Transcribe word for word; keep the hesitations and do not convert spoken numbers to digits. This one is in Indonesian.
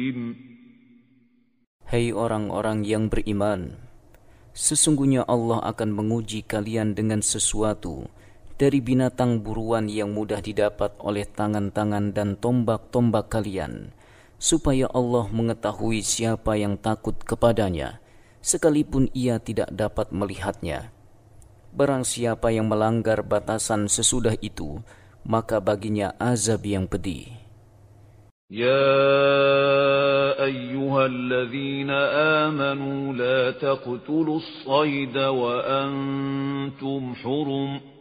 Hai orang-orang yang beriman, sesungguhnya Allah akan menguji kalian dengan sesuatu dari binatang buruan yang mudah didapat oleh tangan-tangan dan tombak-tombak kalian, supaya Allah mengetahui siapa yang takut kepadanya, sekalipun ia tidak dapat melihatnya. Barang siapa yang melanggar batasan sesudah itu, maka baginya azab yang pedih. يا أيها الذين آمنوا لا تقتلوا الصيد وأنتم حرم